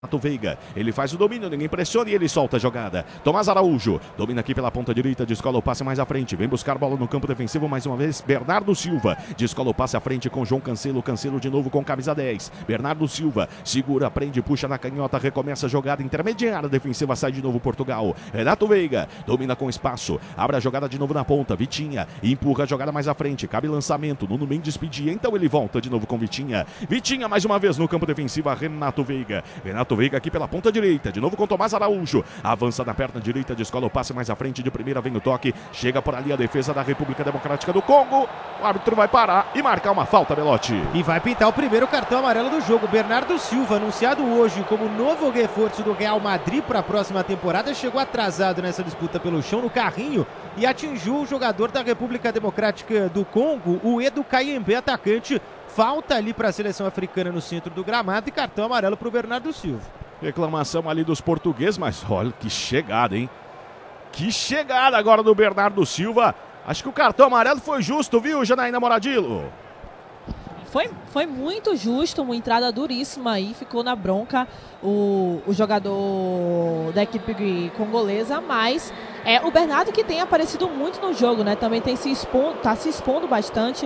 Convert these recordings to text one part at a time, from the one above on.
Renato Veiga, ele faz o domínio, ninguém pressiona e ele solta a jogada. Tomás Araújo, domina aqui pela ponta direita, descola o passe mais à frente, vem buscar bola no campo defensivo mais uma vez, Bernardo Silva, descola o passe à frente com João Cancelo, Cancelo de novo com camisa 10, Bernardo Silva, segura, prende, puxa na canhota, recomeça a jogada intermediária defensiva, sai de novo Portugal, Renato Veiga, domina com espaço, abre a jogada de novo na ponta, Vitinha, empurra a jogada mais à frente, cabe lançamento, Nuno Mendes pedia, então ele volta de novo com Vitinha, Vitinha mais uma vez no campo defensivo, Renato Veiga, Renato Veiga aqui pela ponta direita, de novo com Tomás Araújo, avança na perna direita, descola o passe mais à frente, de primeira vem o toque, chega por ali a defesa da República Democrática do Congo, o árbitro vai parar e marcar uma falta, Belotti. E vai pintar o primeiro cartão amarelo do jogo. Bernardo Silva, anunciado hoje como novo reforço do Real Madrid para a próxima temporada, chegou atrasado nessa disputa pelo chão no carrinho e atingiu o jogador da República Democrática do Congo, o Edu Kayembe, atacante. Falta ali para a seleção africana no centro do gramado e cartão amarelo para o Bernardo Silva. Reclamação ali dos portugueses, mas olha que chegada, hein? Que chegada agora do Bernardo Silva. Acho que o cartão amarelo foi justo, viu, Janaína Moradillo? Foi muito justo, uma entrada duríssima aí, ficou na bronca o jogador da equipe congolesa, mas o Bernardo que tem aparecido muito no jogo, né? Também tem tá se expondo bastante.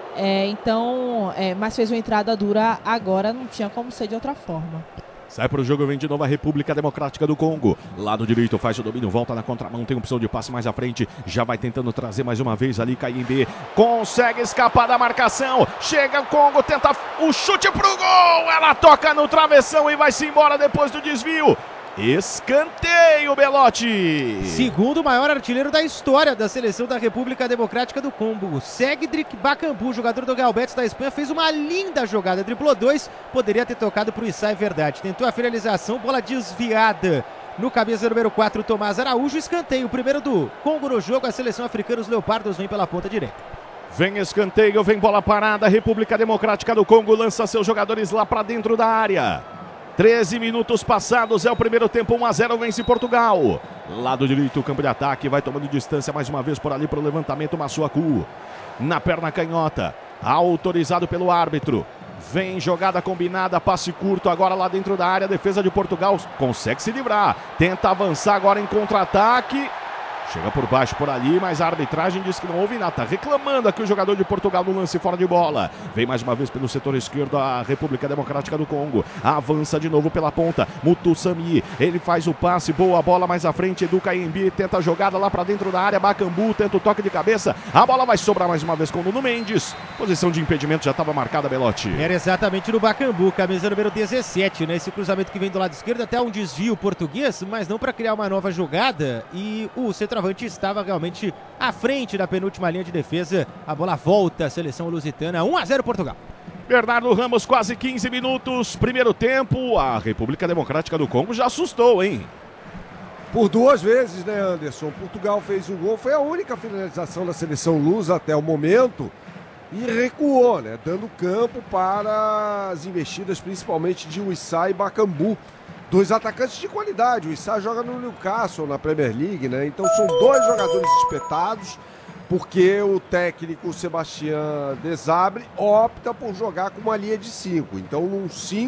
Mas fez uma entrada dura agora, não tinha como ser de outra forma. Sai pro jogo, vem de novo a República Democrática do Congo. Lado direito faz o domínio, volta na contramão, tem opção de passe mais à frente. Já vai tentando trazer mais uma vez ali Kayembe. Consegue escapar da marcação. Chega o Congo, tenta o chute pro gol. Ela toca no travessão e vai-se embora depois do desvio. Escanteio, Belotti. Segundo maior artilheiro da história da seleção da República Democrática do Congo, Cédric Bakambu, jogador do Real Betis da Espanha, fez uma linda jogada, driblou 2, poderia ter tocado pro Issa, é verdade. Tentou a finalização, bola desviada no cabeça número 4, Tomás Araújo. Escanteio, o primeiro do Congo no jogo. A seleção africana, os Leopardos, vem pela ponta direita. Vem escanteio, vem bola parada. República Democrática do Congo lança seus jogadores lá para dentro da área. 13 minutos passados, é o primeiro tempo, 1-0, vence Portugal. Lado direito, campo de ataque, vai tomando distância mais uma vez por ali para o levantamento, Massuaku. Na perna canhota, autorizado pelo árbitro. Vem jogada combinada, passe curto agora lá dentro da área, defesa de Portugal consegue se livrar. Tenta avançar agora em contra-ataque. Chega por baixo por ali, mas a arbitragem diz que não houve nada. Tá reclamando aqui o jogador de Portugal no lance fora de bola. Vem mais uma vez pelo setor esquerdo a República Democrática do Congo. Avança de novo pela ponta. Mutu Sami, ele faz o passe, boa bola mais à frente. Edu Kayembe tenta a jogada lá para dentro da área. Bakambu tenta o toque de cabeça. A bola vai sobrar mais uma vez com o Nuno Mendes. Posição de impedimento já estava marcada, Belotti. Era exatamente no Bakambu, camisa número 17, né? Esse cruzamento que vem do lado esquerdo, até um desvio português, mas não para criar uma nova jogada. E o centroavante estava realmente à frente da penúltima linha de defesa. A bola volta à seleção lusitana. 1-0 Portugal. Bernardo Ramos, quase 15 minutos. Primeiro tempo, a República Democrática do Congo já assustou, hein? Por 2 vezes, né, Anderson? Portugal fez um gol, foi a única finalização da seleção lusa até o momento. E recuou, né? Dando campo para as investidas, principalmente de Issa e Bakambu. 2 atacantes de qualidade. O Issa joga no Newcastle, na Premier League, né? Então são 2 jogadores espetados, porque o técnico Sebastián Desabre opta por jogar com uma linha de 5. Então num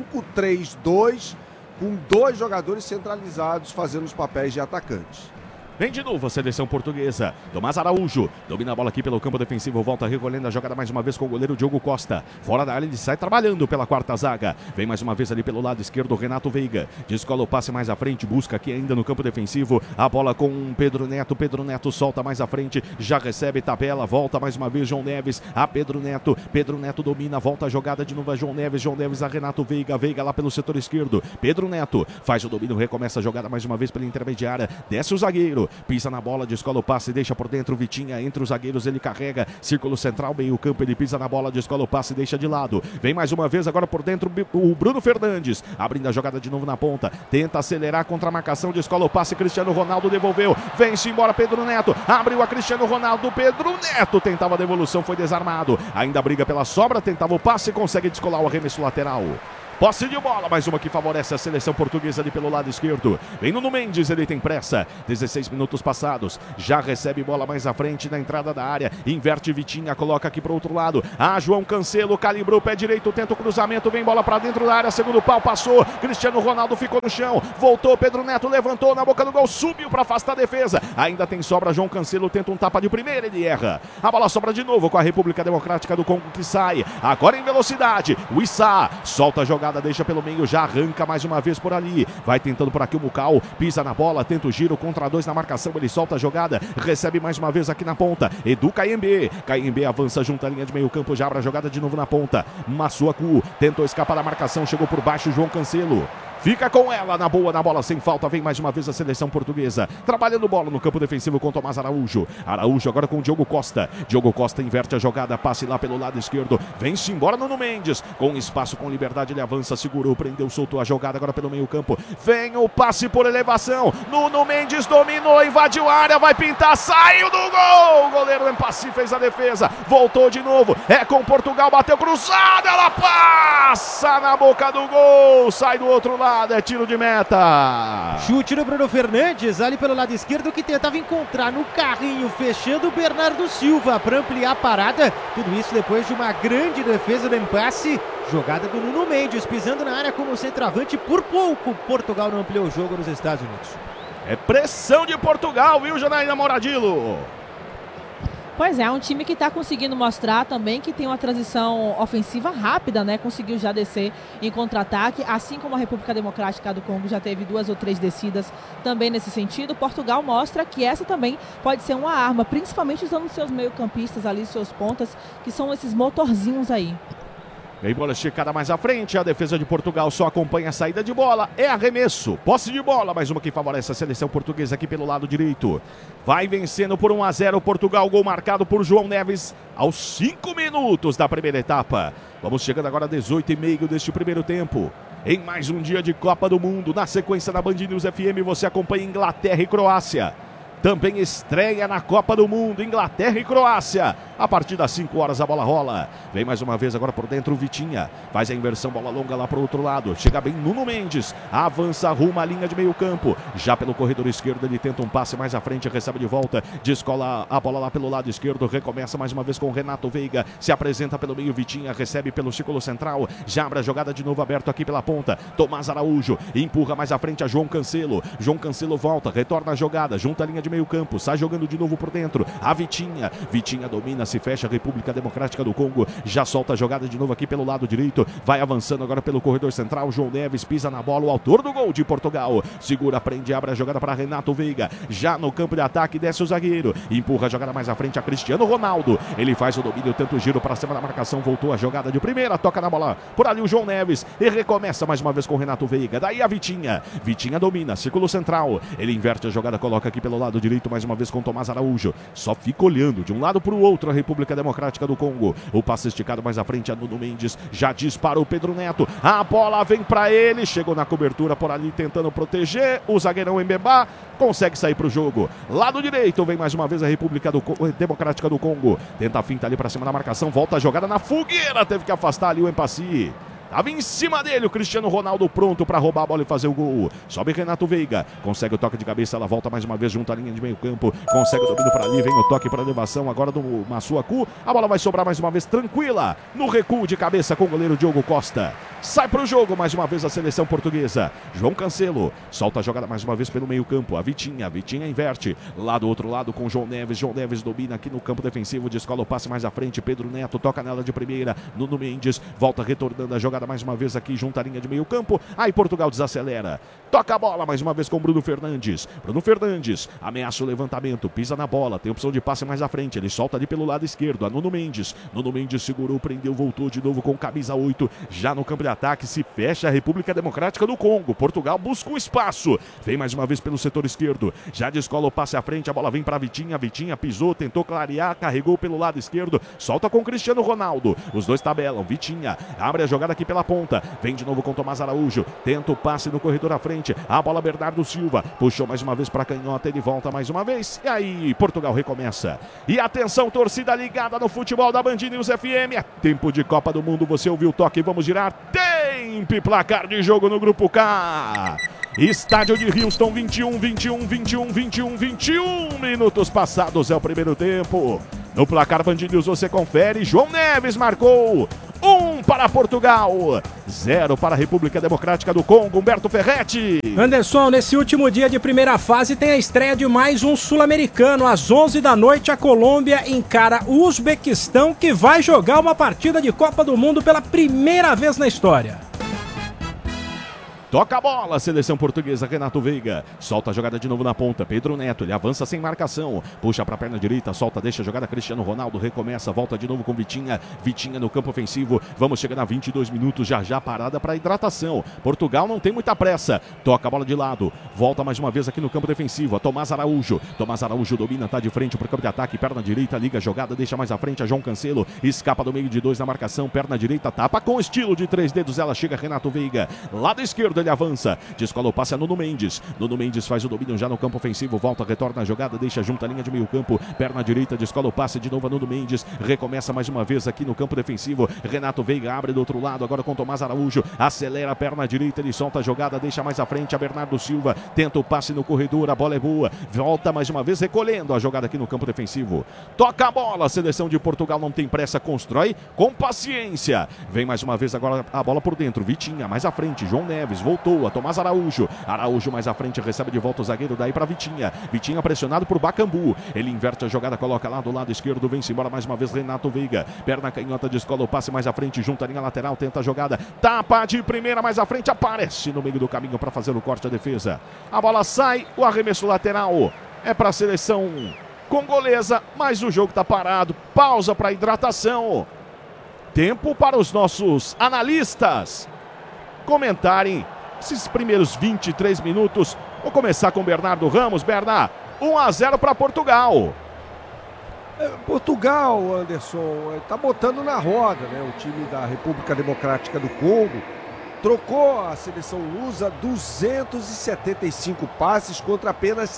5-3-2, com 2 jogadores centralizados fazendo os papéis de atacantes. Vem de novo a seleção portuguesa. Tomás Araújo domina a bola aqui pelo campo defensivo. Volta recolhendo a jogada mais uma vez com o goleiro Diogo Costa. Fora da área, ele sai trabalhando pela quarta zaga. Vem mais uma vez ali pelo lado esquerdo, Renato Veiga. Descola o passe mais à frente. Busca aqui ainda no campo defensivo. A bola com Pedro Neto. Pedro Neto solta mais à frente. Já recebe tabela. Volta mais uma vez João Neves a Pedro Neto. Pedro Neto domina. Volta a jogada de novo a João Neves. João Neves a Renato Veiga. Veiga lá pelo setor esquerdo. Pedro Neto faz o domínio. Recomeça a jogada mais uma vez pela intermediária. Desce o zagueiro. Pisa na bola, descola o passe, deixa por dentro Vitinha, entre os zagueiros ele carrega, círculo central, meio campo, ele pisa na bola, descola o passe, deixa de lado, vem mais uma vez agora por dentro o Bruno Fernandes, abrindo a jogada de novo na ponta, tenta acelerar contra a marcação, descola o passe, Cristiano Ronaldo devolveu, vem-se embora Pedro Neto, abriu a Cristiano Ronaldo, Pedro Neto tentava a devolução, foi desarmado, ainda briga pela sobra, tentava o passe, consegue descolar o arremesso lateral. Posse de bola, mais uma que favorece a seleção portuguesa ali pelo lado esquerdo. Vem Nuno Mendes, ele tem pressa. 16 minutos passados. Já recebe bola mais à frente na entrada da área. Inverte Vitinha, coloca aqui pro outro lado. João Cancelo calibrou o pé direito, tenta o cruzamento, vem bola pra dentro da área. Segundo pau, passou. Cristiano Ronaldo ficou no chão. Voltou, Pedro Neto levantou na boca do gol, subiu pra afastar a defesa. Ainda tem sobra, João Cancelo tenta um tapa de primeira, ele erra. A bola sobra de novo com a República Democrática do Congo que sai. Agora em velocidade. O Issa solta a jogada, deixa pelo meio, já arranca mais uma vez por ali. Vai tentando por aqui o Mucal, pisa na bola, tenta o giro, contra 2 na marcação, ele solta a jogada, recebe mais uma vez aqui na ponta. Edu Caembe avança junto à linha de meio campo, já abre a jogada de novo na ponta. Massuaku tentou escapar da marcação, chegou por baixo João Cancelo. Fica com ela, na boa, na bola sem falta, vem mais uma vez a seleção portuguesa, trabalhando bola no campo defensivo com Tomás Araújo. Araújo agora com o Diogo Costa. Diogo Costa inverte a jogada, passe lá pelo lado esquerdo, vem-se embora Nuno Mendes, com espaço, com liberdade, ele avança, segurou, prendeu, soltou a jogada agora pelo meio campo. Vem o passe por elevação, Nuno Mendes dominou, invadiu a área, vai pintar, saiu do gol! O goleiro Empassi fez a defesa, voltou de novo, é com Portugal, bateu cruzada, ela passa na boca do gol, sai do outro lado. É tiro de meta. Chute do Bruno Fernandes, ali pelo lado esquerdo, que tentava encontrar no carrinho, fechando o Bernardo Silva para ampliar a parada. Tudo isso depois de uma grande defesa do Empassi. Jogada do Nuno Mendes, pisando na área como centroavante. Por pouco, Portugal não ampliou o jogo nos Estados Unidos. É pressão de Portugal, viu, Janaína Moradillo? Pois é, um time que está conseguindo mostrar também que tem uma transição ofensiva rápida, né? Conseguiu já descer em contra-ataque, assim como a República Democrática do Congo já teve 2 ou 3 descidas também nesse sentido. Portugal mostra que essa também pode ser uma arma, principalmente usando seus meio-campistas ali, seus pontas, que são esses motorzinhos aí. Vem bola esticada mais à frente, a defesa de Portugal só acompanha a saída de bola, é arremesso, posse de bola, mais uma que favorece a seleção portuguesa aqui pelo lado direito. Vai vencendo por 1-0 Portugal, gol marcado por João Neves aos 5 minutos da primeira etapa. Vamos chegando agora a 18h30 deste primeiro tempo. Em mais um dia de Copa do Mundo, na sequência da Band News FM, você acompanha Inglaterra e Croácia. Também estreia na Copa do Mundo, Inglaterra e Croácia. A partir das 5 horas a bola rola. Vem mais uma vez agora por dentro o Vitinha. Faz a inversão, bola longa lá para o outro lado. Chega bem Nuno Mendes. Avança, arruma a linha de meio campo. Já pelo corredor esquerdo ele tenta um passe mais à frente. Recebe de volta. Descola a bola lá pelo lado esquerdo. Recomeça mais uma vez com o Renato Veiga. Se apresenta pelo meio Vitinha. Recebe pelo círculo central. Já abre a jogada de novo aberto aqui pela ponta. Tomás Araújo. Empurra mais à frente a João Cancelo. João Cancelo volta. Retorna a jogada. Junta a linha de meio campo. Sai jogando de novo por dentro. A Vitinha. Vitinha domina. Se fecha a República Democrática do Congo, já solta a jogada de novo aqui pelo lado direito, vai avançando agora pelo corredor central, João Neves pisa na bola, o autor do gol de Portugal, segura, prende, abre a jogada para Renato Veiga, já no campo de ataque, desce o zagueiro, empurra a jogada mais à frente a Cristiano Ronaldo, ele faz o domínio, tenta o giro para cima da marcação, voltou a jogada de primeira, toca na bola, por ali o João Neves, e recomeça mais uma vez com o Renato Veiga, daí a Vitinha domina, círculo central, ele inverte a jogada, coloca aqui pelo lado direito, mais uma vez com Tomás Araújo, só fica olhando de um lado para o outro a República Democrática do Congo, o passe esticado mais à frente a Nuno Mendes, já dispara o Pedro Neto, a bola vem para ele, chegou na cobertura por ali tentando proteger, o zagueirão Mbemba consegue sair para o jogo, lado direito vem mais uma vez a República Democrática do Congo, tenta a finta ali para cima da marcação, volta a jogada na fogueira, teve que afastar ali o Empassi. Estava em cima dele o Cristiano Ronaldo pronto para roubar a bola e fazer o gol. Sobe Renato Veiga, consegue o toque de cabeça, ela volta mais uma vez junto à linha de meio campo, consegue o domínio para ali, vem o toque para elevação agora do Massuaku. A bola vai sobrar mais uma vez tranquila no recuo de cabeça com o goleiro Diogo Costa. Sai para o jogo mais uma vez a seleção portuguesa. João Cancelo solta a jogada mais uma vez pelo meio campo. A Vitinha inverte lá do outro lado com João Neves domina aqui no campo defensivo, descola o passe mais à frente. Pedro Neto toca nela de primeira. Nuno Mendes volta retornando a jogada mais uma vez aqui junto à linha de meio campo. Aí Portugal desacelera. Toca a bola mais uma vez com Bruno Fernandes. Bruno Fernandes ameaça o levantamento, pisa na bola, tem opção de passe mais à frente. Ele solta ali pelo lado esquerdo. A Nuno Mendes segurou, prendeu, voltou de novo com camisa 8. Já no campo de ataque se fecha a República Democrática do Congo. Portugal busca um espaço. Vem mais uma vez pelo setor esquerdo. Já descola o passe à frente. A bola vem para Vitinha. Vitinha pisou, tentou clarear, carregou pelo lado esquerdo. Solta com Cristiano Ronaldo. Os dois tabelam. Vitinha abre a jogada aqui pela ponta. Vem de novo com Tomás Araújo. Tenta o passe no corredor à frente. A bola Bernardo Silva. Puxou mais uma vez para a canhota. Ele volta mais uma vez. E aí Portugal recomeça. E atenção, torcida ligada no futebol da Band News FM. É tempo de Copa do Mundo. Você ouviu o toque. Vamos girar. Tem sempre placar de jogo no Grupo K. Estádio de Houston, 21 minutos passados é o primeiro tempo. No placar Band News você confere, João Neves marcou 1 para Portugal, 0 para a República Democrática do Congo, Humberto Ferretti. Anderson, nesse último dia de primeira fase tem a estreia de mais um sul-americano. Às 11 da noite a Colômbia encara o Uzbequistão, que vai jogar uma partida de Copa do Mundo pela primeira vez na história. Toca a bola, seleção portuguesa, Renato Veiga. Solta a jogada de novo na ponta, Pedro Neto, ele avança sem marcação. Puxa para a perna direita, solta, deixa a jogada, Cristiano Ronaldo recomeça, volta de novo com Vitinha. Vitinha no campo ofensivo, vamos chegar a 22 minutos, já parada para hidratação. Portugal não tem muita pressa, toca a bola de lado, volta mais uma vez aqui no campo defensivo, a Tomás Araújo. Tomás Araújo domina, tá de frente para o campo de ataque, perna direita, liga a jogada, deixa mais à frente a João Cancelo. Escapa do meio de 2 na marcação, perna direita, tapa com estilo de 3 dedos, ela chega, Renato Veiga. Lado esquerdo, ele avança, descola o passe a Nuno Mendes. Nuno Mendes faz o domínio já no campo ofensivo, volta, retorna a jogada, deixa junto a linha de meio campo, perna direita, descola o passe de novo a Nuno Mendes, recomeça mais uma vez aqui no campo defensivo, Renato Veiga abre do outro lado, agora com Tomás Araújo, acelera a perna direita, ele solta a jogada, deixa mais à frente a Bernardo Silva, tenta o passe no corredor, a bola é boa, volta mais uma vez recolhendo a jogada aqui no campo defensivo, toca a bola, a seleção de Portugal não tem pressa, constrói com paciência, vem mais uma vez agora a bola por dentro, Vitinha mais à frente, João Neves voltou a Tomás Araújo. Araújo mais à frente, recebe de volta o zagueiro, daí para Vitinha. Vitinha pressionado por Bacambu. Ele inverte a jogada, coloca lá do lado esquerdo, vem-se embora mais uma vez Renato Veiga. Perna canhota, descola o passe mais à frente, junta a linha lateral, tenta a jogada. Tapa de primeira mais à frente, aparece no meio do caminho para fazer o corte à defesa. A bola sai, o arremesso lateral é para a seleção congolesa, mas o jogo está parado. Pausa para hidratação. Tempo para os nossos analistas comentarem esses primeiros 23 minutos. Vou começar com Bernardo Ramos. Bernardo, 1-0 para Portugal. Portugal, Anderson, está botando na roda, né? O time da República Democrática do Congo trocou a seleção lusa 275 passes contra apenas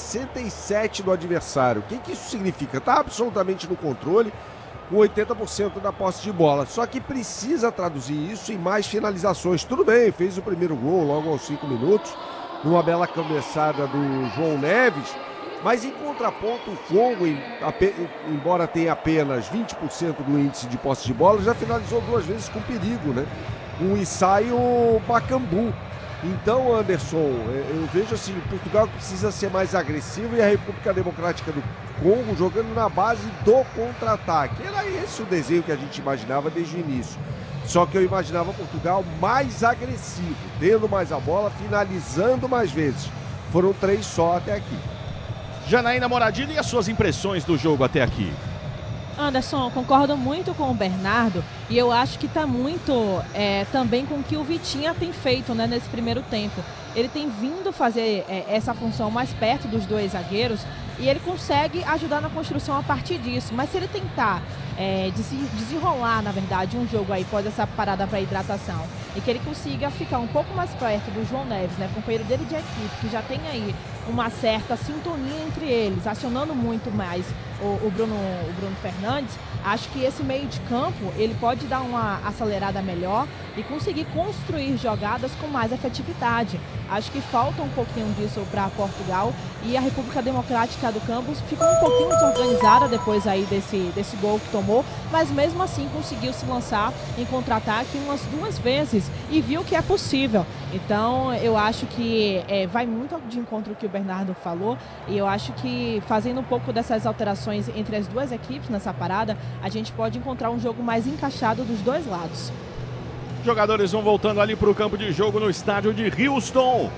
67 do adversário. O que isso significa? Está absolutamente no controle, com 80% da posse de bola. Só que precisa traduzir isso em mais finalizações. Tudo bem, fez o primeiro gol logo aos 5 minutos, numa bela cabeçada do João Neves, mas em contraponto, o Congo, embora tenha apenas 20% do índice de posse de bola, já finalizou 2 vezes com perigo, né? O Issai e o Bacambu. Então, Anderson, eu vejo assim, o Portugal precisa ser mais agressivo e a República Democrática do Congo jogando na base do contra-ataque. Era esse o desenho que a gente imaginava desde o início. Só que eu imaginava Portugal mais agressivo, tendo mais a bola, finalizando mais vezes. Foram 3 só até aqui. Janaína Moradilho, e as suas impressões do jogo até aqui? Anderson, concordo muito com o Bernardo e eu acho que está muito também com o que o Vitinha tem feito, né, nesse primeiro tempo. Ele tem vindo fazer essa função mais perto dos 2 zagueiros e ele consegue ajudar na construção a partir disso. Mas se ele tentar desenrolar, na verdade, um jogo aí pós essa parada para hidratação e que ele consiga ficar um pouco mais perto do João Neves, né, companheiro dele de equipe, que já tem aí uma certa sintonia entre eles, acionando muito mais o Bruno Fernandes, acho que esse meio de campo ele pode dar uma acelerada melhor e conseguir construir jogadas com mais efetividade. Acho que falta um pouquinho disso para Portugal e a República Democrática do Congo ficou um pouquinho desorganizada depois aí desse gol que tomou, mas mesmo assim conseguiu se lançar em contra-ataque umas 2 vezes e viu que é possível. Então eu acho que vai muito de encontro ao que o Bernardo falou e eu acho que fazendo um pouco dessas alterações entre as 2 equipes nessa parada, a gente pode encontrar um jogo mais encaixado dos 2 lados. Jogadores vão voltando ali para o campo de jogo no estádio de Houston.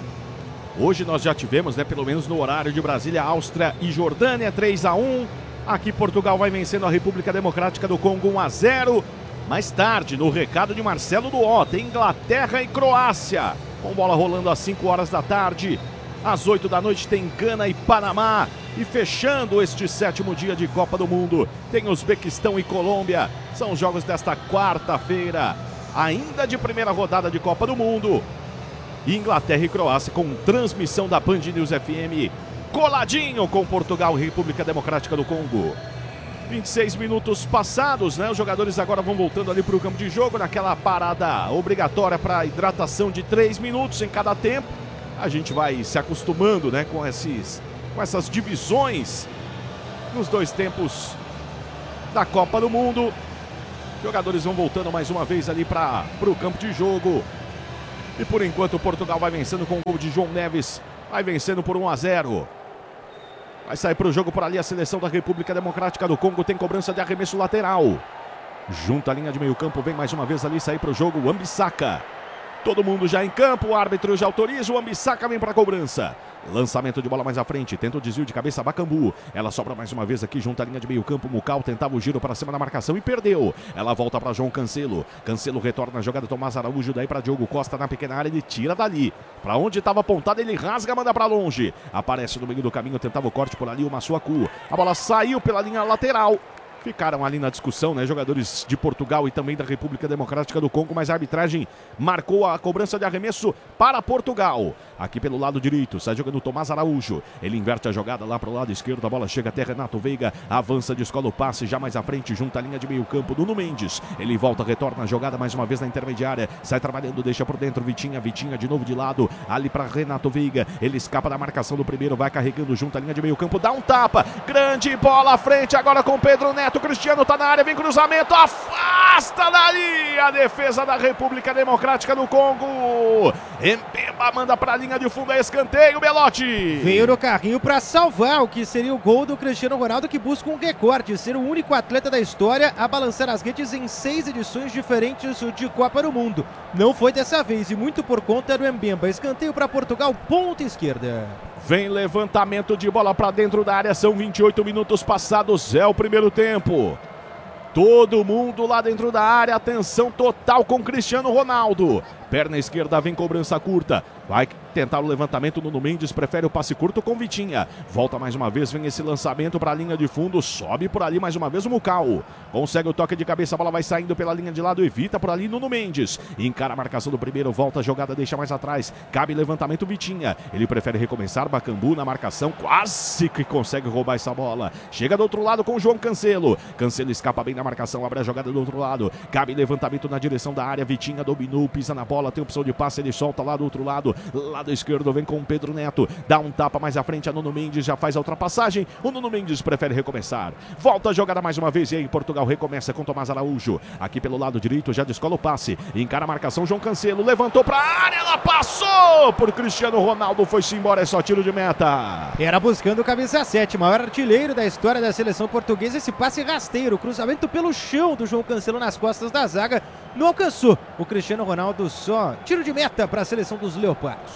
Hoje nós já tivemos, né, pelo menos no horário de Brasília, Áustria e Jordânia, 3-1. Aqui Portugal vai vencendo a República Democrática do Congo 1-0. Mais tarde, no recado de Marcelo Duó, tem Inglaterra e Croácia. Com bola rolando às 5 horas da tarde. Às 8 da noite tem Gana e Panamá. E fechando este 7º dia de Copa do Mundo, tem Uzbequistão e Colômbia. São os jogos desta quarta-feira, ainda de primeira rodada de Copa do Mundo. Inglaterra e Croácia com transmissão da Band News FM, coladinho com Portugal e República Democrática do Congo. 26 minutos passados, né? Os jogadores agora vão voltando ali para o campo de jogo, naquela parada obrigatória para hidratação de 3 minutos em cada tempo. A gente vai se acostumando, né, com essas divisões nos 2 tempos da Copa do Mundo. Jogadores vão voltando mais uma vez ali para o campo de jogo. E por enquanto o Portugal vai vencendo com o gol de João Neves. Vai vencendo por 1-0. Vai sair para o jogo por ali a seleção da República Democrática do Congo. Tem cobrança de arremesso lateral. Junta a linha de meio campo. Vem mais uma vez ali sair para o jogo o Wan-Bissaka. Todo mundo já em campo. O árbitro já autoriza. O Wan-Bissaka vem para a cobrança. Lançamento de bola mais à frente. Tenta o desvio de cabeça Bakambu. Ela sobra mais uma vez aqui junto à linha de meio campo. Mucal tentava o giro para cima da marcação e perdeu. Ela volta para João Cancelo. Cancelo retorna a jogada. Tomás Araújo daí para Diogo Costa na pequena área. Ele tira dali. Para onde estava apontado ele rasga, manda para longe. Aparece no meio do caminho. Tentava o corte por ali o Massuaku. A bola saiu pela linha lateral. Ficaram ali na discussão, né? Jogadores de Portugal e também da República Democrática do Congo, mas a arbitragem marcou a cobrança de arremesso para Portugal. Aqui pelo lado direito, sai jogando o Tomás Araújo. Ele inverte a jogada lá para o lado esquerdo, a bola chega até Renato Veiga, avança, descola o passe, já mais à frente, junto à linha de meio campo, Nuno Mendes. Ele volta, retorna a jogada mais uma vez na intermediária, sai trabalhando, deixa por dentro, Vitinha de novo de lado, ali para Renato Veiga. Ele escapa da marcação do primeiro, vai carregando junto à linha de meio campo, dá um tapa, grande bola à frente, agora com Pedro Neto. Cristiano tá na área, vem cruzamento, afasta dali a defesa da República Democrática do Congo. Mbemba manda pra linha de fundo, é escanteio, Belotti. Veio no carrinho para salvar o que seria o gol do Cristiano Ronaldo, que busca um recorde, ser o único atleta da história a balançar as redes em 6 edições diferentes de Copa do Mundo. Não foi dessa vez e muito por conta do Mbemba. Escanteio para Portugal, ponta esquerda. Vem levantamento de bola para dentro da área, são 28 minutos passados, é o primeiro tempo. Todo mundo lá dentro da área, atenção total com Cristiano Ronaldo. Perna esquerda, vem cobrança curta. Vai tentar o levantamento, Nuno Mendes prefere o passe curto com Vitinha. Volta mais uma vez, vem esse lançamento para a linha de fundo. Sobe por ali mais uma vez o Mucal. Consegue o toque de cabeça, a bola vai saindo pela linha de lado. Evita por ali Nuno Mendes. Encara a marcação do primeiro, volta a jogada, deixa mais atrás. Cabe levantamento Vitinha. Ele prefere recomeçar, Bakambu na marcação. Quase que consegue roubar essa bola. Chega do outro lado com o João Cancelo. Cancelo escapa bem na marcação, abre a jogada do outro lado. Cabe levantamento na direção da área. Vitinha dominou, pisa na bola. Tem opção de passe, ele solta lá do outro lado. Lado esquerdo vem com o Pedro Neto. Dá um tapa mais à frente a Nuno Mendes. Já faz a ultrapassagem. O Nuno Mendes prefere recomeçar. Volta a jogada mais uma vez. E aí Portugal recomeça com Tomás Araújo. Aqui pelo lado direito já descola o passe. Encara a marcação João Cancelo. Levantou pra área. Ela passou por Cristiano Ronaldo. Foi-se embora. É só tiro de meta. Era buscando o camisa 7. Maior artilheiro da história da seleção portuguesa. Esse passe rasteiro. Cruzamento pelo chão do João Cancelo nas costas da zaga. Não alcançou o Cristiano Ronaldo, só tiro de meta para a seleção dos Leopardos.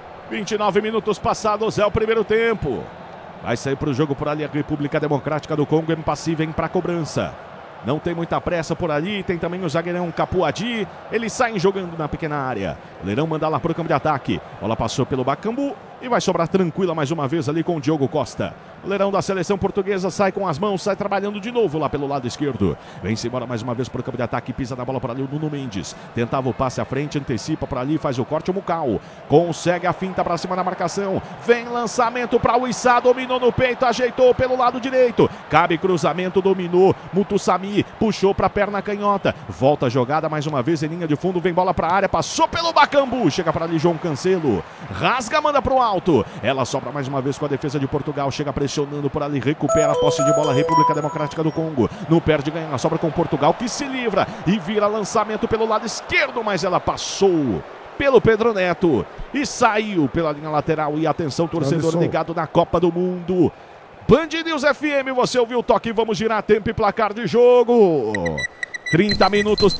29 minutos passados, é o primeiro tempo. Vai sair para o jogo por ali a República Democrática do Congo. Mpassi vem para a cobrança. Não tem muita pressa por ali, tem também o zagueirão Capuadi. Eles saem jogando na pequena área. O Leirão manda lá para o campo de ataque. Bola passou pelo Bakambu e vai sobrar tranquila mais uma vez ali com o Diogo Costa. O Leirão da seleção portuguesa sai com as mãos, sai trabalhando de novo lá pelo lado esquerdo. Vem-se embora mais uma vez para o campo de ataque, pisa na bola para ali o Nuno Mendes. Tentava o passe à frente, antecipa por ali, faz o corte o Mucal. Consegue a finta para cima da marcação. Vem lançamento para o Issa, dominou no peito, ajeitou pelo lado direito. Cabe cruzamento, dominou. Mutussami puxou para a perna canhota. Volta a jogada mais uma vez em linha de fundo, vem bola para a área, passou pelo Bakambu. Chega para ali João Cancelo. Rasga, manda para o alto. Ela sobra mais uma vez com a defesa de Portugal. Chega pressionando por ali, recupera a posse de bola. República Democrática do Congo. Não perde, ganha, sobra com Portugal que se livra e vira lançamento pelo lado esquerdo, mas ela passou pelo Pedro Neto e saiu pela linha lateral. E atenção, torcedor ligado na Copa do Mundo. Band News FM, você ouviu o toque, vamos girar tempo e placar de jogo. 30 minutos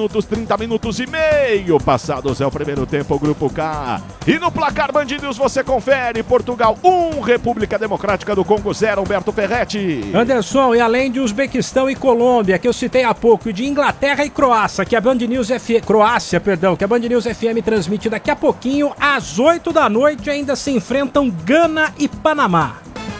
e meio passados, é o primeiro tempo, o Grupo K. E no placar Band News você confere: Portugal 1, República Democrática do Congo 0, Humberto Ferretti. Anderson, e além de Uzbequistão e Colômbia, que eu citei há pouco, e de Inglaterra e Croácia, que a Band News Croácia, que a Band News FM transmite daqui a pouquinho, às 8 da noite, ainda se enfrentam Gana e Panamá.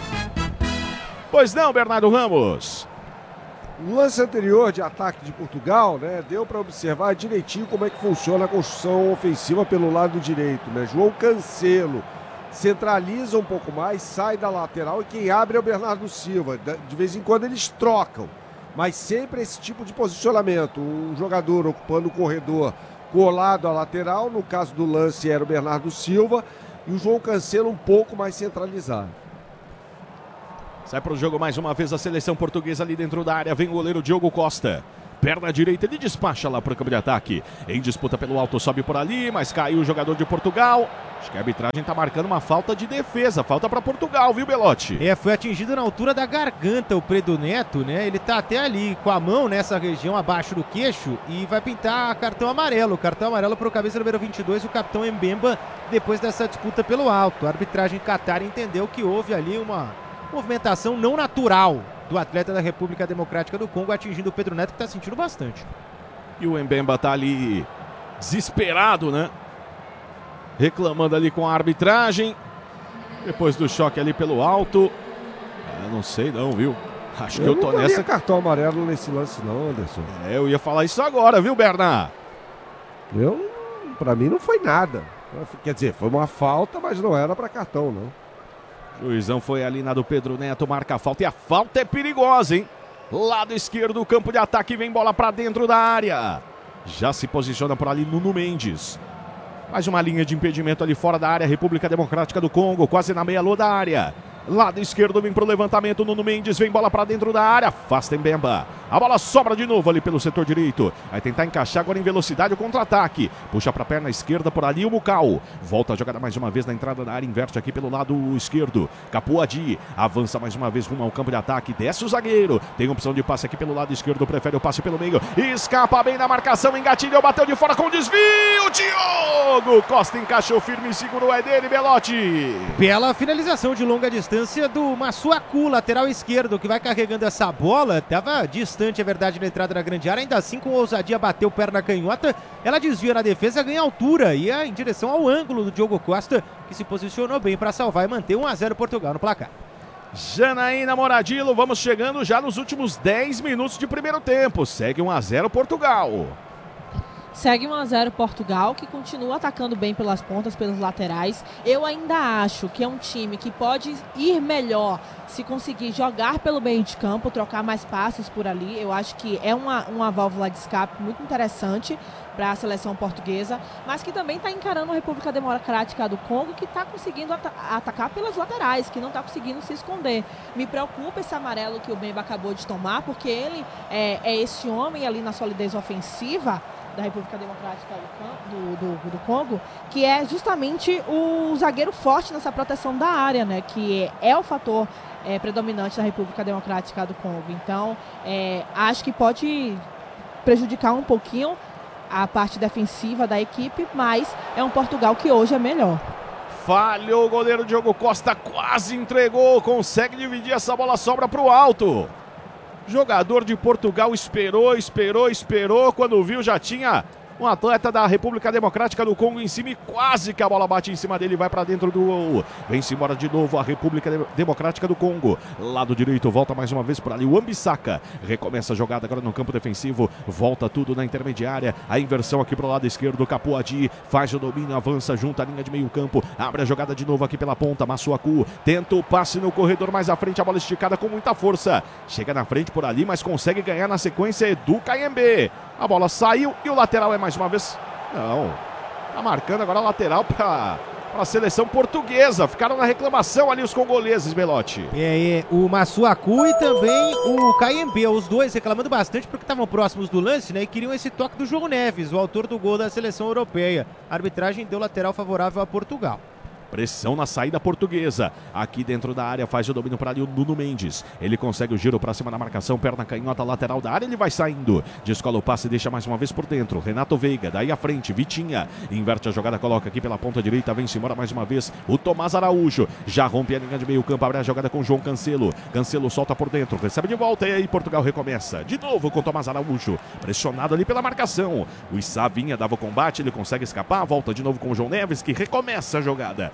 Pois não, Bernardo Ramos? No lance anterior de ataque de Portugal, né, deu para observar direitinho como é que funciona a construção ofensiva pelo lado direito, né? João Cancelo centraliza um pouco mais, sai da lateral e quem abre é o Bernardo Silva. De vez em quando eles trocam, mas sempre esse tipo de posicionamento. Um jogador ocupando o corredor colado à lateral, no caso do lance era o Bernardo Silva, e o João Cancelo um pouco mais centralizado. Sai para o jogo mais uma vez a seleção portuguesa ali dentro da área. Vem o goleiro Diogo Costa. Perna direita, ele despacha lá para o campo de ataque. Em disputa pelo alto, sobe por ali, mas caiu o jogador de Portugal. Acho que a arbitragem está marcando uma falta de defesa. Falta para Portugal, viu, Belotti? Foi atingido na altura da garganta o Pedro Neto, né? Ele tá até ali com a mão nessa região abaixo do queixo e vai pintar cartão amarelo. Cartão amarelo para o cabeça número 22, o capitão Mbemba, depois dessa disputa pelo alto. A arbitragem Qatar entendeu que houve ali uma movimentação não natural do atleta da República Democrática do Congo, atingindo o Pedro Neto, que está sentindo bastante. E o Mbemba tá ali desesperado, né? Reclamando ali com a arbitragem. Depois do choque ali pelo alto. Não sei não, viu? Acho que eu tô nessa. Não cartão amarelo nesse lance não, Anderson. Eu ia falar isso agora, viu, Bernard? Pra mim não foi nada. Quer dizer, foi uma falta, mas não era pra cartão, não. Juizão foi ali na do Pedro Neto, marca a falta e a falta é perigosa, hein? Lado esquerdo do campo de ataque, vem bola pra dentro da área. Já se posiciona por ali Nuno Mendes. Mais uma linha de impedimento ali fora da área, República Democrática do Congo, quase na meia-lua da área. Lado esquerdo vem pro levantamento, Nuno Mendes, vem bola pra dentro da área, afasta Mbemba. A bola sobra de novo ali pelo setor direito. Vai tentar encaixar agora em velocidade o contra-ataque. Puxa pra perna esquerda por ali o Mucal. Volta a jogada mais uma vez na entrada da área, inverte aqui pelo lado esquerdo. Capuadi avança mais uma vez rumo ao campo de ataque, desce o zagueiro. Tem opção de passe aqui pelo lado esquerdo, prefere o passe pelo meio. Escapa bem na marcação, engatilhou, bateu de fora com desvio. Diogo Costa encaixou firme e segurou, é dele, Belotti. Bela finalização de longa distância do Massuaku, lateral esquerdo, que vai carregando essa bola. Estava distante, é verdade, na entrada da grande área, ainda assim com ousadia bateu perna canhota. Ela desvia na defesa, ganha altura e é em direção ao ângulo do Diogo Costa, que se posicionou bem para salvar e manter 1-0 Portugal no placar. Janaína Moradilo, vamos chegando já nos últimos 10 minutos de primeiro tempo. Segue 1-0 Portugal. Segue 1-0 Portugal, que continua atacando bem pelas pontas, pelos laterais. Eu ainda acho que é um time que pode ir melhor se conseguir jogar pelo meio de campo, trocar mais passes por ali. Eu acho que é uma válvula de escape muito interessante para a seleção portuguesa, mas que também está encarando a República Democrática do Congo, que está conseguindo atacar pelas laterais, que não está conseguindo se esconder. Me preocupa esse amarelo que o Mbemba acabou de tomar, porque ele é esse homem ali na solidez ofensiva da República Democrática do Congo, que é justamente o zagueiro forte nessa proteção da área, né? Que é o fator predominante da República Democrática do Congo. Então, acho que pode prejudicar um pouquinho a parte defensiva da equipe, mas é um Portugal que hoje é melhor. Falhou o goleiro Diogo Costa, quase entregou, consegue dividir essa bola, sobra para o alto. Jogador de Portugal esperou, quando viu já tinha um atleta da República Democrática do Congo em cima e quase que a bola bate em cima dele e vai para dentro do gol. Vem-se embora de novo a República Democrática do Congo. Lado direito, volta mais uma vez por ali o Wan-Bissaka. Recomeça a jogada agora no campo defensivo, volta tudo na intermediária. A inversão aqui pro lado esquerdo, Capuadi faz o domínio, avança junto à linha de meio campo, abre a jogada de novo aqui pela ponta, Massuaku tenta o passe no corredor mais à frente, a bola esticada com muita força. Chega na frente por ali, mas consegue ganhar na sequência Edu Kayembe. A bola saiu e o lateral é mais uma vez... Não, tá marcando agora a lateral para a seleção portuguesa. Ficaram na reclamação ali os congoleses, Belotti. O Massuaku e também o Kayembe, os dois reclamando bastante porque estavam próximos do lance, né? E queriam esse toque do João Neves, o autor do gol da seleção europeia. A arbitragem deu lateral favorável a Portugal. Pressão na saída portuguesa. Aqui dentro da área faz o domínio para ali o Nuno Mendes. Ele consegue o giro para cima na marcação. Perna canhota lateral da área. Ele vai saindo. Descola o passe e deixa mais uma vez por dentro. Renato Veiga. Daí à frente. Vitinha. Inverte a jogada. Coloca aqui pela ponta direita. Vem-se embora mais uma vez. O Tomás Araújo. Já rompe a linha de meio campo. Abre a jogada com o João Cancelo. Cancelo solta por dentro. Recebe de volta. E aí Portugal recomeça. De novo com o Tomás Araújo. Pressionado ali pela marcação. O Issa vinha, dava o combate. Ele consegue escapar. Volta de novo com o João Neves, que recomeça a jogada.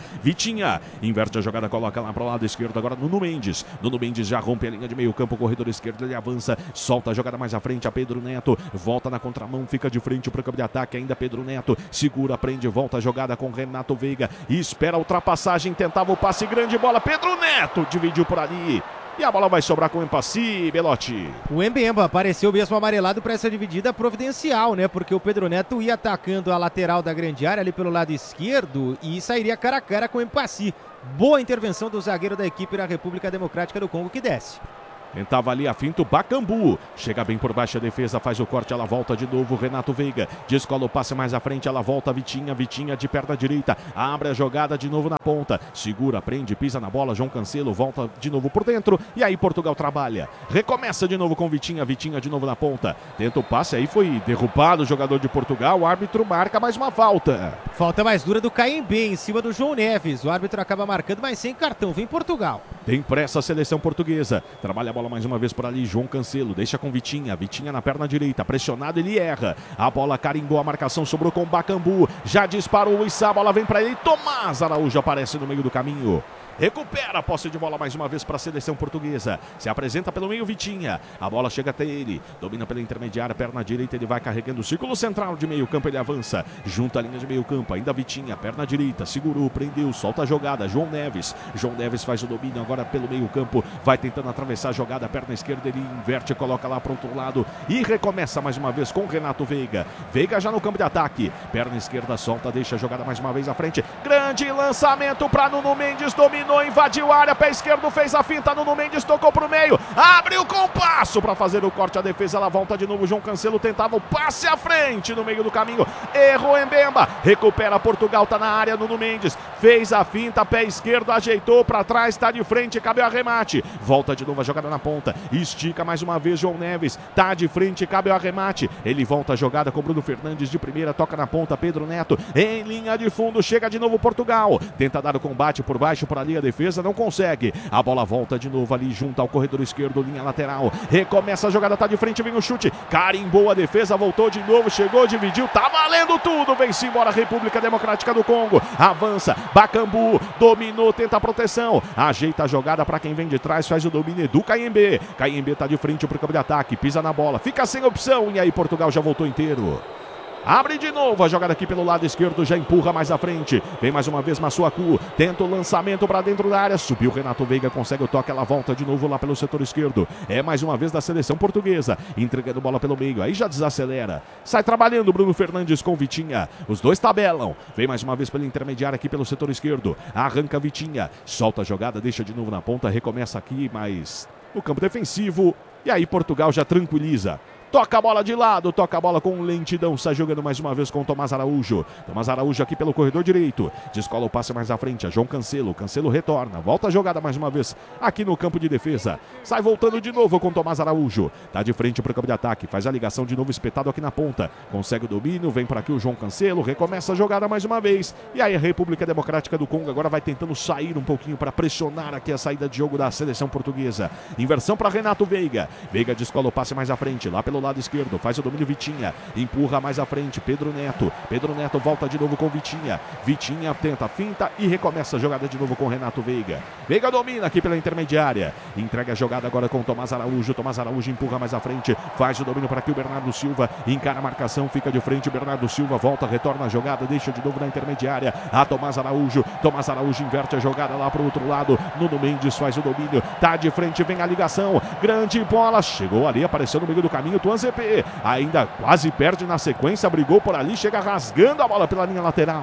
Vitinha inverte a jogada, coloca lá para o lado esquerdo, agora Nuno Mendes. Nuno Mendes já rompe a linha de meio campo, corredor esquerdo, ele avança, solta a jogada mais à frente a Pedro Neto, volta na contramão, fica de frente para o campo de ataque, ainda Pedro Neto, segura, prende, volta a jogada com Renato Veiga, espera a ultrapassagem, tentava o passe, grande bola, Pedro Neto dividiu por ali. E a bola vai sobrar com o Empassi, Belotti. O Mbemba apareceu mesmo amarelado para essa dividida providencial, né? Porque o Pedro Neto ia atacando a lateral da grande área ali pelo lado esquerdo e sairia cara a cara com o Empassi. Boa intervenção do zagueiro da equipe da República Democrática do Congo que desce. Tentava ali a finta o Bakambu. Chega bem por baixo a defesa, faz o corte, ela volta de novo. Renato Veiga descola o passe mais à frente, ela volta Vitinha. Vitinha de perna direita, abre a jogada de novo na ponta. Segura, prende, pisa na bola. João Cancelo volta de novo por dentro. E aí Portugal trabalha. Recomeça de novo com Vitinha. Vitinha de novo na ponta. Tenta o passe, aí foi derrubado o jogador de Portugal. O árbitro marca mais uma falta. Falta mais dura do Caembe em cima do João Neves. O árbitro acaba marcando, mas sem cartão. Vem Portugal. Tem pressa a seleção portuguesa. Trabalha a bola mais uma vez por ali, João Cancelo, deixa com Vitinha, Vitinha na perna direita, pressionado, ele erra, a bola carimbou, a marcação sobrou com Bakambu, já disparou o Issa, a bola vem para ele, Tomás Araújo aparece no meio do caminho. Recupera a posse de bola mais uma vez para a seleção portuguesa. Se apresenta pelo meio Vitinha. A bola chega até ele. Domina pela intermediária, perna direita. Ele vai carregando o círculo central de meio campo. Ele avança. Junta a linha de meio campo. Ainda Vitinha, perna direita. Segurou, prendeu, solta a jogada. João Neves. João Neves faz o domínio agora pelo meio campo. Vai tentando atravessar a jogada. Perna esquerda, ele inverte, coloca lá para o outro lado. E recomeça mais uma vez com Renato Veiga. Veiga já no campo de ataque. Perna esquerda, solta, deixa a jogada mais uma vez à frente. Grande lançamento para Nuno Mendes. Domina. Invadiu a área, pé esquerdo, fez a finta, Nuno Mendes tocou pro meio, abriu com passo para fazer o corte, a defesa, ela volta de novo, João Cancelo tentava o passe à frente no meio do caminho, errou Mbemba, recupera Portugal, tá na área, Nuno Mendes, fez a finta, pé esquerdo, ajeitou para trás, tá de frente, cabe o arremate, volta de novo a jogada na ponta, estica mais uma vez João Neves, tá de frente, cabe o arremate, ele volta a jogada com Bruno Fernandes de primeira, toca na ponta, Pedro Neto, em linha de fundo, chega de novo Portugal, tenta dar o combate por baixo, por ali a defesa, não consegue, a bola volta de novo ali junto ao corredor esquerdo, linha lateral, recomeça a jogada, tá de frente, vem o chute, carimbou a defesa, voltou de novo, chegou, dividiu, tá valendo tudo, vem-se embora a República Democrática do Congo, avança, Bakambu, dominou, tenta a proteção, ajeita a jogada para quem vem de trás, faz o domínio do Caembe, Caembe tá de frente pro campo de ataque, pisa na bola, fica sem opção, e aí Portugal já voltou inteiro. Abre de novo a jogada aqui pelo lado esquerdo, já empurra mais à frente. Vem mais uma vez Massuaku, tenta o lançamento para dentro da área. Subiu Renato Veiga, consegue o toque, ela volta de novo lá pelo setor esquerdo. É mais uma vez da seleção portuguesa, entregando bola pelo meio, aí já desacelera. Sai trabalhando Bruno Fernandes com Vitinha. Os dois tabelam. Vem mais uma vez pela intermediária aqui pelo setor esquerdo. Arranca Vitinha, solta a jogada, deixa de novo na ponta, recomeça aqui, mas no campo defensivo. E aí Portugal já tranquiliza. Toca a bola de lado, toca a bola com lentidão, sai jogando mais uma vez com o Tomás Araújo. Tomás Araújo aqui pelo corredor direito, descola o passe mais à frente, a João Cancelo, Cancelo retorna, volta a jogada mais uma vez aqui no campo de defesa. Sai voltando de novo com o Tomás Araújo, tá de frente para o campo de ataque, faz a ligação de novo espetado aqui na ponta, consegue o domínio, vem para aqui o João Cancelo, recomeça a jogada mais uma vez. E aí a República Democrática do Congo agora vai tentando sair um pouquinho para pressionar aqui a saída de jogo da seleção portuguesa. Inversão para Renato Veiga, Veiga descola o passe mais à frente, lá pelo lado esquerdo, faz o domínio Vitinha, empurra mais à frente, Pedro Neto volta de novo com Vitinha, Vitinha tenta a finta e recomeça a jogada de novo com Renato Veiga. Veiga domina aqui pela intermediária, entrega a jogada agora com Tomás Araújo empurra mais à frente, faz o domínio para aqui o Bernardo Silva, encara a marcação, fica de frente, Bernardo Silva volta, retorna a jogada, deixa de novo na intermediária, a Tomás Araújo inverte a jogada lá para o outro lado, Nuno Mendes faz o domínio, tá de frente, vem a ligação, grande bola, chegou ali, apareceu no meio do caminho, Tuan ZP, ainda quase perde na sequência, brigou por ali, chega rasgando a bola pela linha lateral.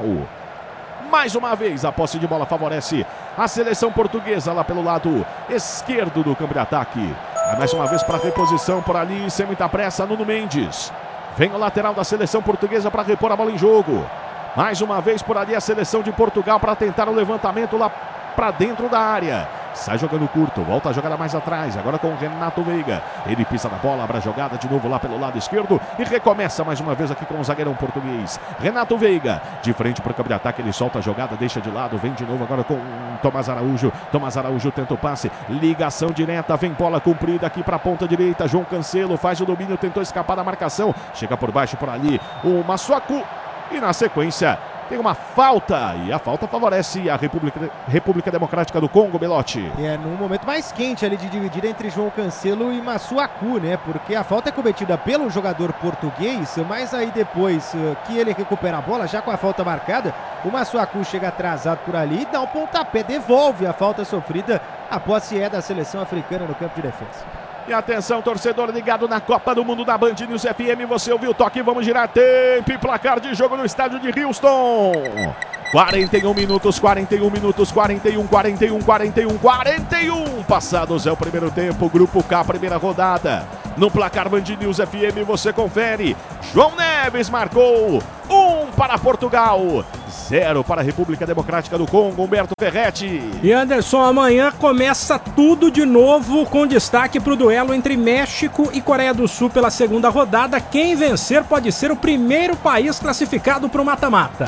Mais uma vez a posse de bola favorece a seleção portuguesa lá pelo lado esquerdo do campo de ataque. Mais uma vez para reposição por ali, sem muita pressa, Nuno Mendes. Vem o lateral da seleção portuguesa para repor a bola em jogo. Mais uma vez por ali a seleção de Portugal para tentar o levantamento lá para dentro da área. Sai jogando curto, volta a jogada mais atrás, agora com o Renato Veiga. Ele pisa na bola, abre a jogada de novo lá pelo lado esquerdo e recomeça mais uma vez aqui com o zagueirão português. Renato Veiga, de frente para o campo de ataque, ele solta a jogada, deixa de lado, vem de novo agora com Tomás Araújo. Tomás Araújo tenta o passe, ligação direta, vem bola comprida aqui para a ponta direita. João Cancelo faz o domínio, tentou escapar da marcação, chega por baixo por ali o Massuaku. E na sequência, Tem uma falta e a falta favorece a República Democrática do Congo, Belotti. No momento mais quente ali de dividida entre João Cancelo e Massuaku, né? Porque a falta é cometida pelo jogador português, mas aí depois que ele recupera a bola, já com a falta marcada, o Massuaku chega atrasado por ali e dá um pontapé, devolve a falta sofrida. A posse é da seleção africana no campo de defesa. E atenção, torcedor ligado na Copa do Mundo da Band News FM, você ouviu o toque, vamos girar tempo e placar de jogo no estádio de Houston. 41 minutos, 41 minutos, 41, 41, 41, 41. Passados é o primeiro tempo, Grupo K, primeira rodada. No placar Band News FM você confere. João Neves marcou 1 para Portugal, 0 para a República Democrática do Congo, Humberto Ferretti. E Anderson, amanhã começa tudo de novo com destaque para o duelo entre México e Coreia do Sul pela segunda rodada. Quem vencer pode ser o primeiro país classificado para o mata-mata.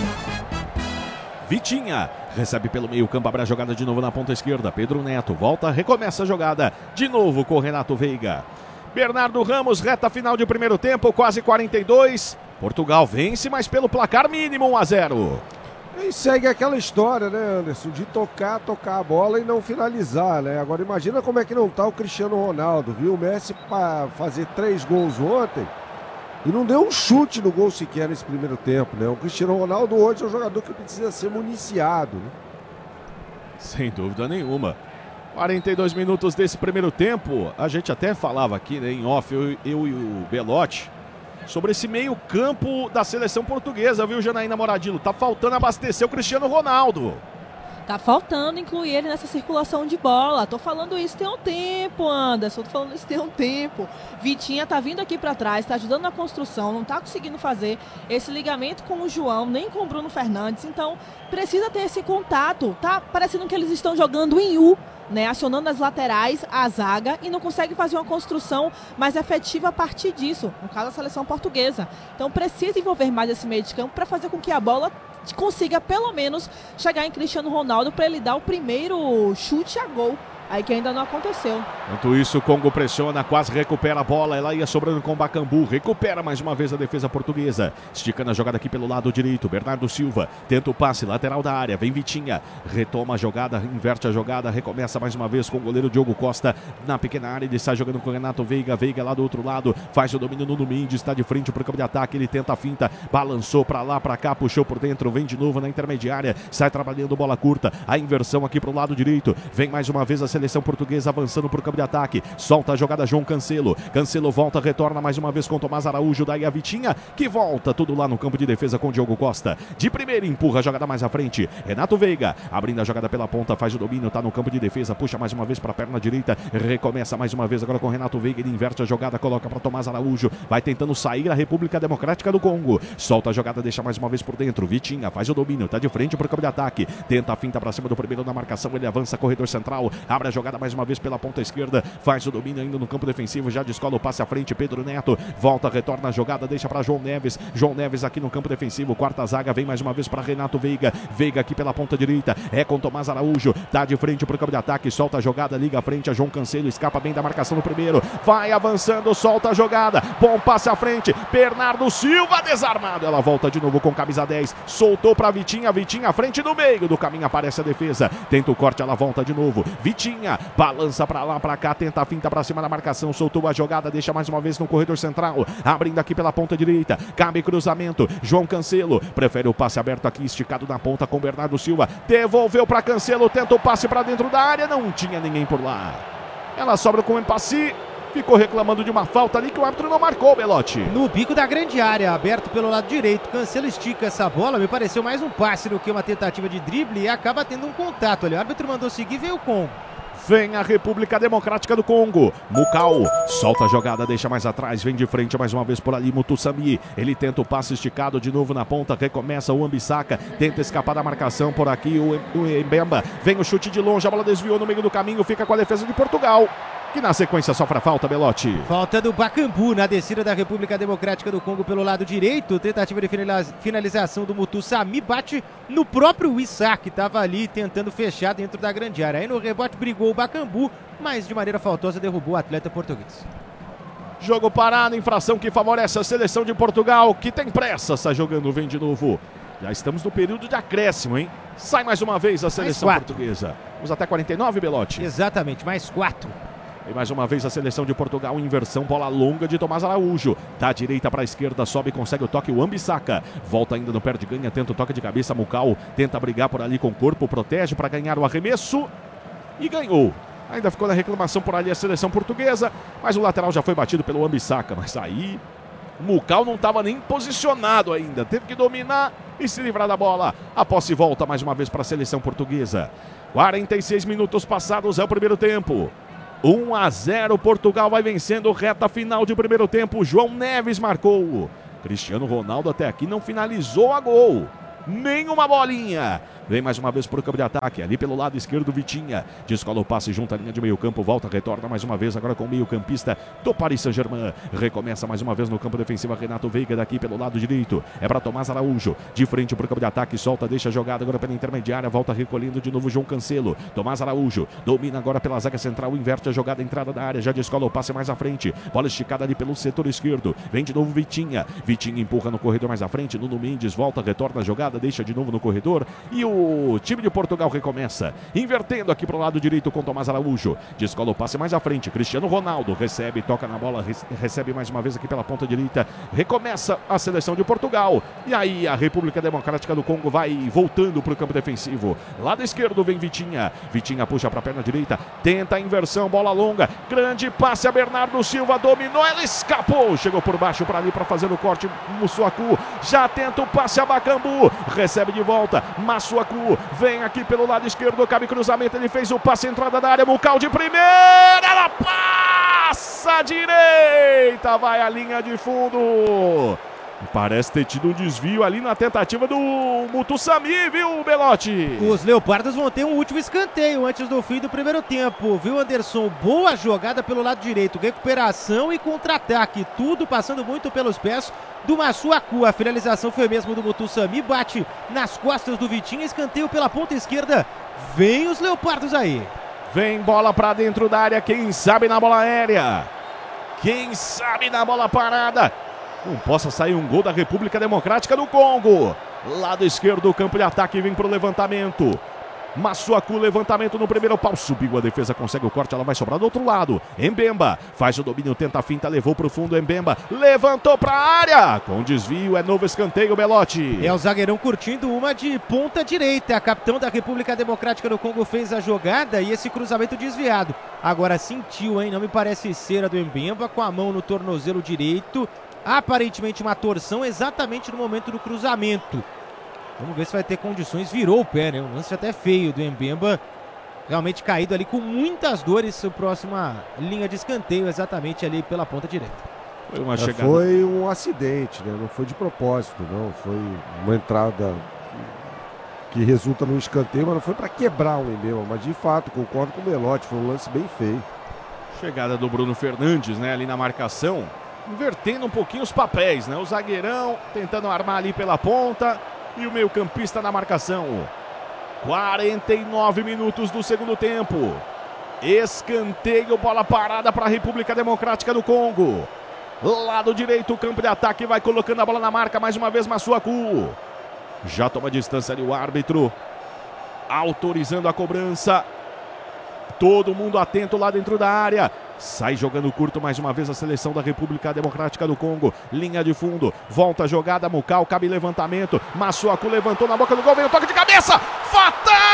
Vitinha recebe pelo meio campo, abre a jogada de novo na ponta esquerda. Pedro Neto volta, recomeça a jogada de novo com Renato Veiga. Bernardo Ramos, reta final de primeiro tempo, quase 42. Portugal vence, mas pelo placar mínimo 1-0. E segue aquela história, né, Anderson, de tocar a bola e não finalizar, né? Agora imagina como é que não tá o Cristiano Ronaldo, viu? O Messi para fazer 3 gols ontem e não deu um chute no gol sequer nesse primeiro tempo, né? O Cristiano Ronaldo hoje é um jogador que precisa ser municiado, né? Sem dúvida nenhuma. 42 minutos desse primeiro tempo, a gente até falava aqui, né, em off, eu e o Belotti, sobre esse meio campo da seleção portuguesa, viu, Janaína Moradillo? Tá faltando abastecer o Cristiano Ronaldo. Tá faltando incluir ele nessa circulação de bola. Tô falando isso tem um tempo, Anderson. Tô falando isso tem um tempo. Vitinha tá vindo aqui pra trás, tá ajudando na construção, não tá conseguindo fazer esse ligamento com o João, nem com o Bruno Fernandes. Então, precisa ter esse contato. Tá parecendo que eles estão jogando em U, né, acionando as laterais, a zaga, e não consegue fazer uma construção mais efetiva a partir disso, no caso a seleção portuguesa. Então precisa envolver mais esse meio de campo para fazer com que a bola consiga pelo menos chegar em Cristiano Ronaldo para ele dar o primeiro chute a gol. Aí que ainda não aconteceu. Enquanto isso, o Congo pressiona, quase recupera a bola. Ela ia sobrando com o Bakambu. Recupera mais uma vez a defesa portuguesa. Esticando a jogada aqui pelo lado direito. Bernardo Silva tenta o passe, lateral da área. Vem Vitinha, retoma a jogada, inverte a jogada. Recomeça mais uma vez com o goleiro Diogo Costa na pequena área. Ele sai jogando com o Renato Veiga. Veiga lá do outro lado, faz o domínio no Mendes. Está de frente para o campo de ataque. Ele tenta a finta, balançou para lá, para cá, puxou por dentro. Vem de novo na intermediária. Sai trabalhando bola curta. A inversão aqui para o lado direito. Vem mais uma vez a seleção portuguesa avançando para o campo de ataque, solta a jogada João Cancelo, Cancelo volta, retorna mais uma vez com Tomás Araújo, daí a Vitinha, que volta tudo lá no campo de defesa com Diogo Costa, de primeira empurra a jogada mais à frente, Renato Veiga, abrindo a jogada pela ponta, faz o domínio, tá no campo de defesa, puxa mais uma vez para a perna direita, recomeça mais uma vez agora com Renato Veiga, ele inverte a jogada, coloca para Tomás Araújo, vai tentando sair a República Democrática do Congo, solta a jogada, deixa mais uma vez por dentro, Vitinha faz o domínio, tá de frente para o campo de ataque, tenta a finta para cima do primeiro na marcação, ele avança corredor central, abre a jogada mais uma vez pela ponta esquerda, faz o domínio ainda no campo defensivo, já descola o passe à frente, Pedro Neto, volta, retorna a jogada, deixa para João Neves aqui no campo defensivo, quarta zaga, vem mais uma vez para Renato Veiga, Veiga aqui pela ponta direita, é com Tomás Araújo, tá de frente pro campo de ataque, solta a jogada, liga à frente a João Cancelo, escapa bem da marcação no primeiro, vai avançando, solta a jogada, bom passe à frente, Bernardo Silva desarmado, ela volta de novo com camisa 10, soltou para Vitinha à frente do meio do caminho, aparece a defesa, tenta o corte, ela volta de novo, Vitinha, balança pra lá, pra cá, tenta a finta pra cima da marcação, soltou a jogada, deixa mais uma vez no corredor central, abrindo aqui pela ponta direita, cabe cruzamento, João Cancelo, prefere o passe aberto aqui, esticado na ponta com Bernardo Silva, devolveu pra Cancelo, tenta o passe pra dentro da área, não tinha ninguém por lá. Ela sobra com o Empassi, ficou reclamando de uma falta ali que o árbitro não marcou, Belotti. No bico da grande área, aberto pelo lado direito, Cancelo estica essa bola, me pareceu mais um passe do que uma tentativa de drible e acaba tendo um contato ali, o árbitro mandou seguir, veio o Congo. Vem a República Democrática do Congo. Mukau solta a jogada, deixa mais atrás, vem de frente mais uma vez por ali, Mutussami. Ele tenta o passe esticado de novo na ponta, recomeça o Ambissaca, tenta escapar da marcação por aqui, o Mbemba. Vem o chute de longe, a bola desviou no meio do caminho, fica com a defesa de Portugal, que na sequência sofre a falta, Belotti. Falta do Bakambu na descida da República Democrática do Congo pelo lado direito. Tentativa de finalização do Mutussami, bate no próprio Issa, que estava ali tentando fechar dentro da grande área. Aí no rebote brigou o Bakambu, mas de maneira faltosa derrubou o atleta português. Jogo parado, infração que favorece a seleção de Portugal, que tem pressa, está jogando, vem de novo. Já estamos no período de acréscimo, hein? Sai mais uma vez a seleção portuguesa. Vamos até 49, Belotti? Exatamente, mais 4. E mais uma vez a seleção de Portugal, inversão, bola longa de Tomás Araújo. Da direita para a esquerda, sobe, consegue o toque, o Wan-Bissaka. Volta ainda no perde-ganha, tenta o toque de cabeça, Mucal. Tenta brigar por ali com o corpo, protege para ganhar o arremesso. E ganhou. Ainda ficou na reclamação por ali a seleção portuguesa, mas o lateral já foi batido pelo Wan-Bissaka. Mas aí o Mucal não estava nem posicionado ainda. Teve que dominar e se livrar da bola. A posse volta mais uma vez para a seleção portuguesa. 46 minutos passados é o primeiro tempo. 1-0, Portugal vai vencendo, reta final de primeiro tempo. João Neves marcou. Cristiano Ronaldo até aqui não finalizou a gol. Nenhuma bolinha. Vem mais uma vez para o campo de ataque. Ali pelo lado esquerdo, Vitinha. Descola o passe junto à linha de meio campo. Volta, retorna mais uma vez agora com o meio campista do Paris Saint-Germain. Recomeça mais uma vez no campo defensivo. Renato Veiga daqui pelo lado direito. É para Tomás Araújo. De frente para o campo de ataque. Solta, deixa a jogada agora pela intermediária. Volta recolhendo de novo João Cancelo. Tomás Araújo. Domina agora pela zaga central. Inverte a jogada, entrada da área. Já descola o passe mais à frente. Bola esticada ali pelo setor esquerdo. Vem de novo Vitinha. Vitinha empurra no corredor mais à frente. Nuno Mendes volta, retorna a jogada. Deixa de novo no corredor. E o time de Portugal recomeça, invertendo aqui para o lado direito com Tomás Araújo. Descola o passe mais à frente, Cristiano Ronaldo recebe, toca na bola, recebe mais uma vez aqui pela ponta direita. Recomeça a seleção de Portugal. E aí a República Democrática do Congo vai voltando para o campo defensivo. Lado esquerdo vem Vitinha. Vitinha puxa para a perna direita, tenta a inversão, bola longa, grande passe a Bernardo Silva, dominou, ela escapou, chegou por baixo para ali para fazer o corte. Massuaku já tenta o passe a Bakambu, recebe de volta, Massuaku vem aqui pelo lado esquerdo, cabe cruzamento, ele fez o passe, entrada da área, Mucal de primeira, ela passa à direita, vai à linha de fundo. Parece ter tido um desvio ali na tentativa do Mutussamy, viu, Belotti? Os Leopardos vão ter um último escanteio antes do fim do primeiro tempo, viu, Anderson? Boa jogada pelo lado direito, recuperação e contra-ataque, tudo passando muito pelos pés do Massuaku. A finalização foi mesmo do Mutussamy, bate nas costas do Vitinha, escanteio pela ponta esquerda. Vem os Leopardos aí. Vem bola pra dentro da área, quem sabe na bola aérea, quem sabe na bola parada. Não possa sair um gol da República Democrática do Congo. Lado esquerdo do campo de ataque, vem pro levantamento. Massuaku, levantamento no primeiro pau, subiu a defesa, consegue o corte, ela vai sobrar do outro lado. Mbemba faz o domínio, tenta a finta, levou pro fundo, Mbemba levantou pra área, com desvio, é novo escanteio, Belotti. É o zagueirão curtindo uma de ponta direita, a capitão da República Democrática do Congo fez a jogada e esse cruzamento desviado. Agora sentiu, hein, não me parece ser a do Mbemba, com a mão no tornozelo direito, aparentemente uma torção exatamente no momento do cruzamento. Vamos ver se vai ter condições. Virou o pé, né? Um lance até feio do Mbemba. Realmente caído ali com muitas dores. A próxima linha de escanteio, exatamente ali pela ponta direita. Foi uma chegada. Foi um acidente, né? Não foi de propósito, não. Foi uma entrada que resulta num escanteio, mas não foi para quebrar o Mbemba. Mas de fato, concordo com o Belotti. Foi um lance bem feio. Chegada do Bruno Fernandes, né? Ali na marcação. Invertendo um pouquinho os papéis, né? O zagueirão tentando armar ali pela ponta. E o meio-campista na marcação. 49 minutos do segundo tempo. Escanteio, bola parada para a República Democrática do Congo. Lado direito, o campo de ataque vai colocando a bola na marca. Mais uma vez, Massuaku. Já toma distância ali o árbitro. Autorizando a cobrança. Todo mundo atento lá dentro da área. Sai jogando curto mais uma vez a seleção da República Democrática do Congo. Linha de fundo, volta a jogada, Mucal, cabe levantamento. Massuaku levantou na boca do gol, vem o toque de cabeça. Fatal!